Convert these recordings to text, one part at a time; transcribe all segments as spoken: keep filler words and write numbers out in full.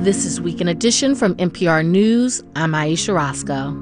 This is Weekend Edition from N P R News. I'm Aisha Roscoe.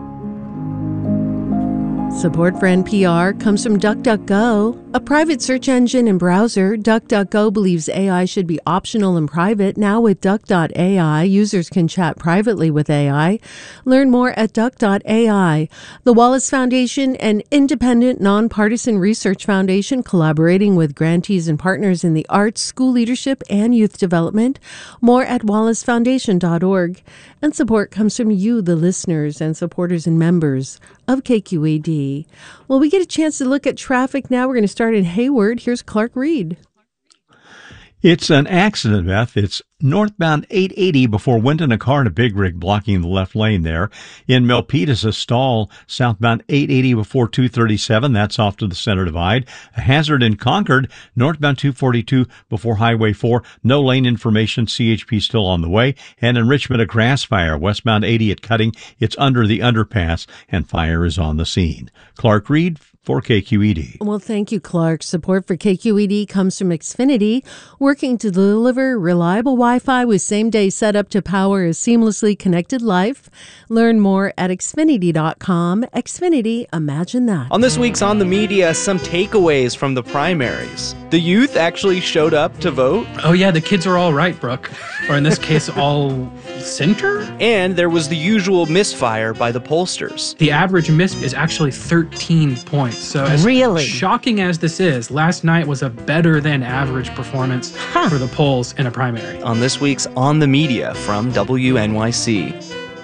Support for N P R comes from DuckDuckGo, a private search engine and browser. DuckDuckGo believes A I should be optional and private. Now with Duck dot A I, users can chat privately with A I. Learn more at Duck dot A I. The Wallace Foundation, an independent, nonpartisan research foundation collaborating with grantees and partners in the arts, school leadership, and youth development. More at wallace foundation dot org. And support comes from you, the listeners and supporters and members of K Q E D. Well, we get a chance to look at traffic now. We're going to start in Hayward. Here's Clark Reed. It's an accident, Beth. It's northbound eight eighty before Winton, a car and a big rig blocking the left lane there. In Milpitas, a stall southbound eight eighty before two thirty-seven. That's off to the center divide. A hazard in Concord, northbound two forty-two before Highway four. No lane information. C H P still on the way. And in Richmond, a grass fire. Westbound eighty at Cutting. It's under the underpass, and fire is on the scene. Clark Reed for K Q E D. Well, thank you, Clark. Support for K Q E D comes from Xfinity, working to deliver reliable Wi-Fi with same-day setup to power a seamlessly connected life. Learn more at xfinity dot com. Xfinity, imagine that. On this week's On the Media, some takeaways from the primaries. The youth actually showed up to vote. Oh, yeah, the kids are all right, Brooke. Or in this case, all center? And there was the usual misfire by the pollsters. The average miss is actually thirteen points. So as really shocking as this is, last night was a better than average performance huh. for the polls in a primary. On this week's On the Media from W N Y C.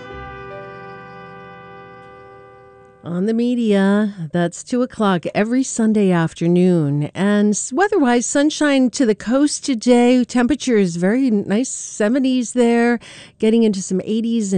On the Media, that's two o'clock every Sunday afternoon. And weather-wise, sunshine to the coast today. Temperature is very nice, seventies there, getting into some eighties and